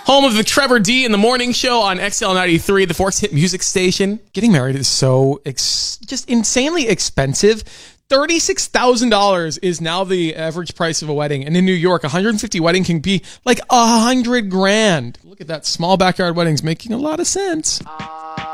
Home of the Trevor D in the Morning Show on XL93, the Force Hit Music Station. Getting married is so just insanely expensive. $36,000 is now the average price of a wedding. And in New York, 150 wedding can be like $100,000. Look at that. Small backyard weddings making a lot of sense.